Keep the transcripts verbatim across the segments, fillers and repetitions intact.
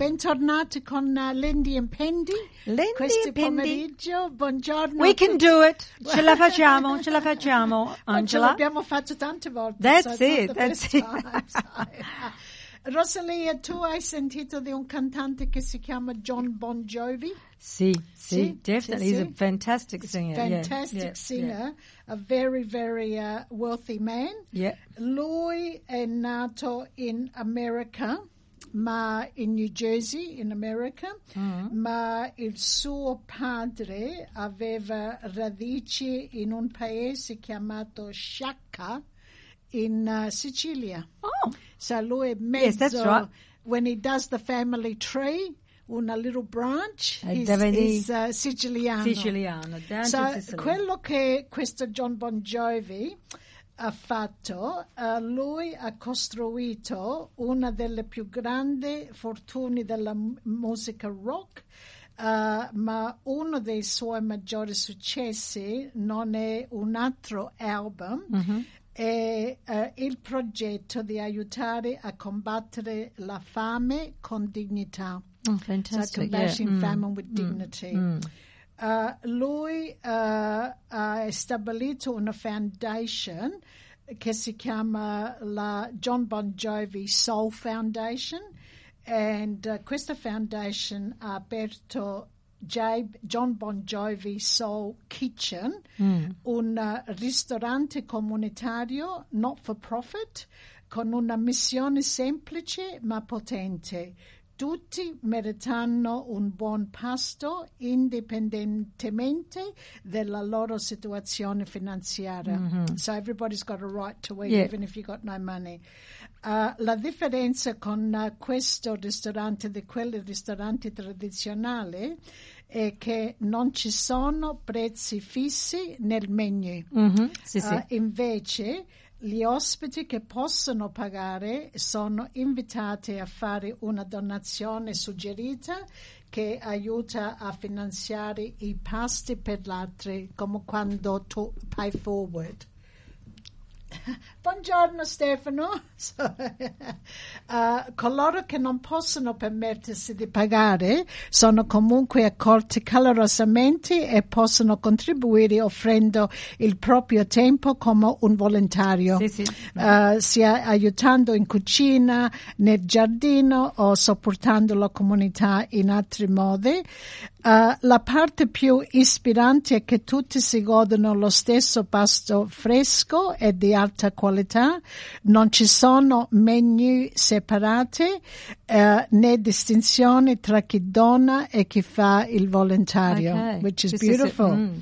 bentornati con uh, Lindy and Pendy. Lindy Questo and Pendy. pomeriggio, buongiorno. We can do it. Ce la facciamo, ce la facciamo, Ce Angela. l'abbiamo fatto tante volte. That's so it, that's it. Rosalia, tu hai sentito di un cantante che si chiama John Bon Jovi? Sì, sì, Sì, definitely. sì, He's sì. a fantastic singer. yeah, Fantastic yeah, singer, a very, very uh, wealthy man. Yeah. Lui è nato in America, ma in New Jersey, in America, Mm. ma il suo padre aveva radici in un paese chiamato Sciacca in uh, Sicilia. Oh, So lui è mezzo, Yes, that's right. when he does the family tree, una little branch, Eh, he's, deve di- he's uh, siciliano. siciliano, down So, to Sicily. quello che questo John Bon Jovi ha fatto, uh, lui ha costruito una delle più grandi fortune della m- musica rock, uh, ma uno dei suoi maggiori successi non è un altro album, Mm-hmm. è uh, il progetto di aiutare a combattere la fame con dignità. Oh, So fantastic. combating yeah. Mm, famine with mm, dignity. mm. Uh, lui uh, ha stabilito una foundation che si chiama la John Bon Jovi Soul Foundation, and uh, questa foundation ha aperto J- John Bon Jovi Soul Kitchen, Mm. un uh, ristorante comunitario not for profit con una missione semplice ma potente. Tutti meritano un buon pasto indipendentemente dalla loro situazione finanziaria. Mhm. So everybody's got a right to eat, Yeah. even if you got no money. Uh, la differenza con uh, questo ristorante di quelli ristoranti tradizionali è che non ci sono prezzi fissi nel menu. Mhm. Sì, sì. Uh, invece gli ospiti che possono pagare sono invitati a fare una donazione suggerita che aiuta a finanziare i pasti per gli altri, come quando tu pay forward. Buongiorno Stefano. So, uh, coloro che non possono permettersi di pagare sono comunque accolti calorosamente e possono contribuire offrendo il proprio tempo come un volontario, Sì, sì. uh, sia aiutando in cucina, nel giardino o supportando la comunità in altri modi. Uh, la parte più ispirante è che tutti si godono lo stesso pasto fresco e di alta qualità, non ci sono menu separati uh, né distinzioni tra chi dona e chi fa il volontario, Okay. which is Sì, sì, sì. beautiful. Mm.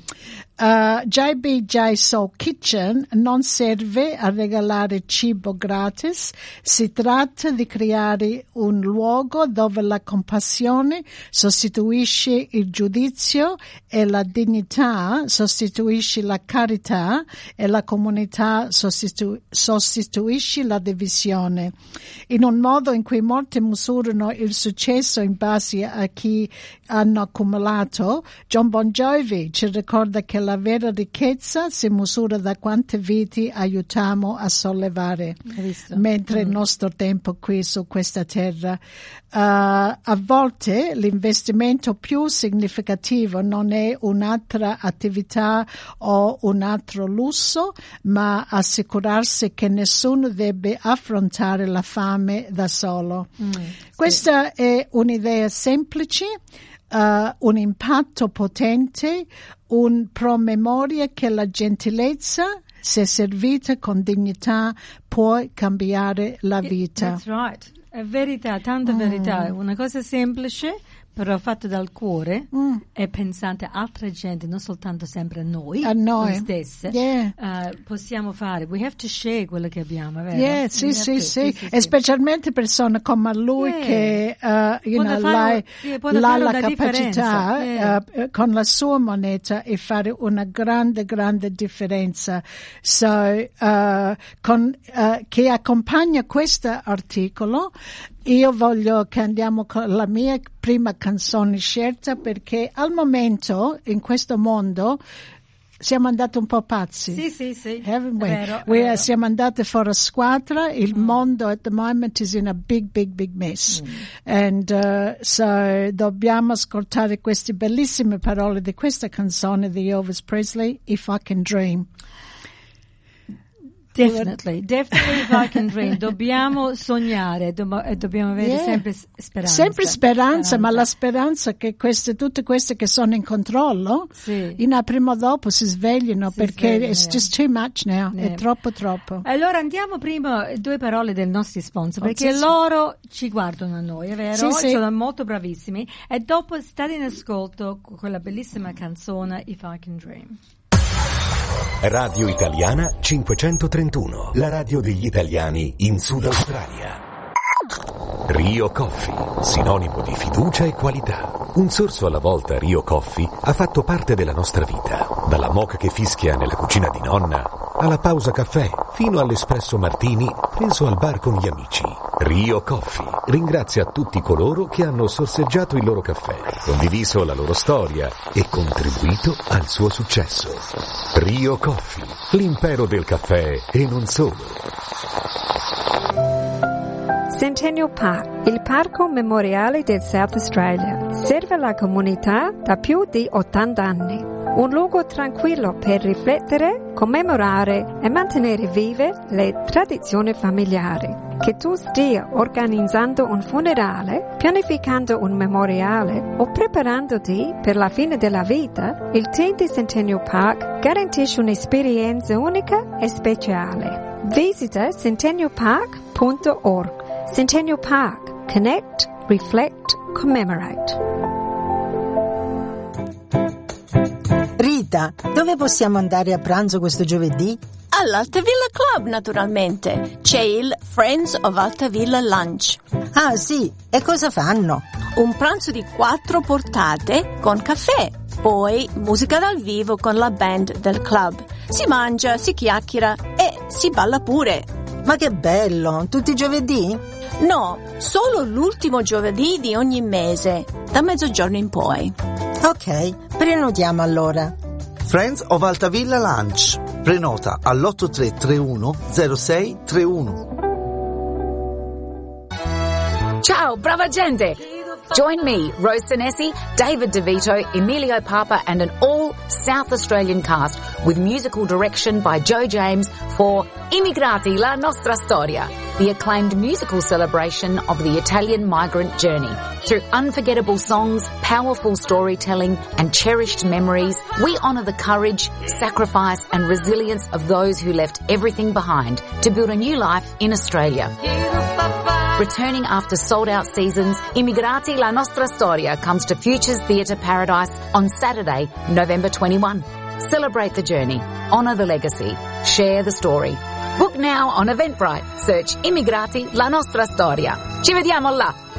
Uh, J B J Soul Kitchen non serve a regalare cibo gratis, si tratta di creare un luogo dove la compassione sostituisce il giudizio e la dignità sostituisce la carità e la comunità sostitu- sostituisce la divisione. In un modo in cui molti misurano il successo in base a chi hanno accumulato, John Bon Jovi ci ricorda che la vera ricchezza si misura da quante vite aiutiamo a sollevare, Hai visto? mentre il nostro tempo qui su questa terra. Uh, a volte l'investimento più significativo non è un'altra attività o un altro lusso, ma assicurarsi che nessuno debba affrontare la fame da solo. Mm, Questa è un'idea semplice, uh, un impatto potente, un promemoria che la gentilezza, se servita con dignità, può cambiare la vita. That's right. È verità, tanta verità. È una cosa semplice, però fatta dal cuore Mm. e pensante a altra gente, non soltanto sempre a noi, A noi. stesse. Yeah. Eh, possiamo fare. We have to share quello che abbiamo, vero? Yeah, We sì, have sì, to- sì, e specialmente persone come lui Yeah. che uh, you Può know, fare- l'ha, yeah, può l'ha fare la una capacità differenza. Yeah. uh, con la sua moneta e fare una grande, grande differenza. So, uh, con, uh, che accompagna questo articolo, io voglio che andiamo con la mia prima canzone scelta, perché al momento in questo mondo siamo andati un po' pazzi. Sì, sì, sì. Haven't we? Vero, we vero. Siamo andate fuori a squadra. Il mm. mondo at the moment is in a big, big, big mess. Mm. And uh, so dobbiamo ascoltare queste bellissime parole di questa canzone di Elvis Presley, If I Can Dream. Definitely, definitely if I can dream. Dobbiamo sognare, do- e dobbiamo avere yeah. sempre speranza. Sempre speranza, speranza, ma la speranza che queste, tutte queste che sono in controllo, sì. in a prima o dopo si svegliano si perché svegliano, it's yeah. just too much now, yeah. è troppo troppo. Allora andiamo prima due parole dei nostri sponsor, perché oh, sì, loro sì. ci guardano a noi, è vero? Sì, sì. Sono molto bravissimi e dopo state in ascolto con quella bellissima canzone If I Can Dream. Radio Italiana cinquecentotrentuno, la radio degli italiani in Sud Australia. Rio Coffee, sinonimo di fiducia e qualità. Un sorso alla volta Rio Coffee ha fatto parte della nostra vita, dalla moka che fischia nella cucina di nonna, alla pausa caffè, fino all'espresso martini preso al bar con gli amici. Rio Coffee ringrazia tutti coloro che hanno sorseggiato il loro caffè, condiviso la loro storia e contribuito al suo successo. Rio Coffee, l'impero del caffè e non solo. Centennial Park, il parco memoriale del South Australia, serve la comunità da più di ottanta anni. Un luogo tranquillo per riflettere, commemorare e mantenere vive le tradizioni familiari. Che tu stia organizzando un funerale, pianificando un memoriale o preparandoti per la fine della vita, il team di Centennial Park garantisce un'esperienza unica e speciale. Visita centennial park punto org. Centennial Park. Connect, reflect, commemorate. Rita, dove possiamo andare a pranzo questo giovedì? All'Altavilla Club, naturalmente. C'è il Friends of Altavilla Lunch. Ah, sì. E cosa fanno? Un pranzo di quattro portate con caffè. Poi musica dal vivo con la band del club. Si mangia, si chiacchiera e si balla pure. Ma che bello! Tutti i giovedì? No, solo l'ultimo giovedì di ogni mese, da mezzogiorno in poi. Ok, prenotiamo allora. Friends of Altavilla Lunch. Prenota all'otto tre tre uno zero sei tre uno. Ciao, brava gente! Join me, Rose Senesi, David DeVito, Emilio Papa and an all South Australian cast with musical direction by Joe James for Immigrati, la nostra storia, the acclaimed musical celebration of the Italian migrant journey. Through unforgettable songs, powerful storytelling and cherished memories, we honour the courage, sacrifice and resilience of those who left everything behind to build a new life in Australia. Returning after sold-out seasons, Immigrati, la nostra storia comes to Futures Theatre Paradise on Saturday, November twenty-first. Celebrate the journey, honour the legacy, share the story. Book now on Eventbrite. Search Immigrati, la nostra storia. Ci vediamo là!